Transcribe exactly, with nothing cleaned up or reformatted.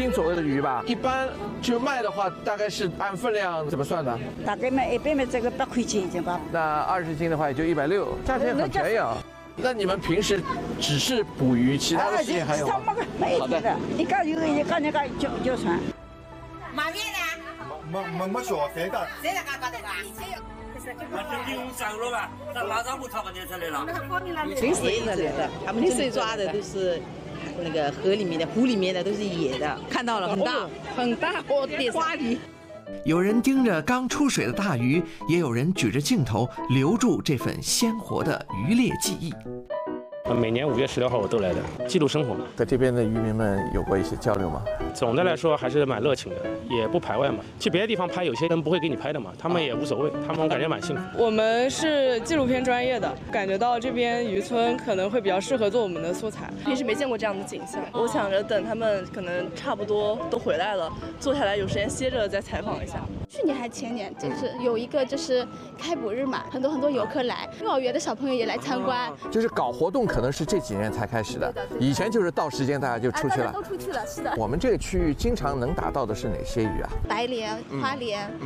斤左右的鱼吧。一般就卖的话，大概是按分量怎么算的？ 大概卖一般卖这个八块钱一斤吧。 那二十斤的话也就一百六，价钱很便宜啊。那你们平时只是捕鱼，其他的事情还有吗？ 好的。你讲有一个那个叫叫船。 马面呢？ 没没没说谁的？ 谁在干搞这个？ 那这里我们上了吧？那拉上不差半年才来了。 全是野的，他们这抓的都是那个河里面的、湖里面的，都是野的。看到了，很大，很大，哦，花鱼。 有人盯着刚出水的大鱼，也有人举着镜头留住这份鲜活的渔猎记忆。 每年五月十六号我都来的，记录生活。 在这边的渔民们有过一些交流吗？ 总的来说还是蛮热情的，也不排外嘛。去别的地方拍，有些人不会给你拍的嘛，他们也无所谓，他们我感觉蛮幸福。 我们是纪录片专业的，感觉到这边渔村可能会比较适合做我们的素材。 平时没见过这样的景象，我想着等他们可能差不多都回来了，坐下来有时间歇着再采访一下。 去年还前年，就是有一个就是开捕日嘛，很多很多游客来，幼儿园的小朋友也来参观。 就是搞活动可能是这几年才开始的，以前就是到时间大家就出去了。 都出去了，是的。 我们这个区域经常能打到的是哪些鱼啊？ 白鲢、花鲢。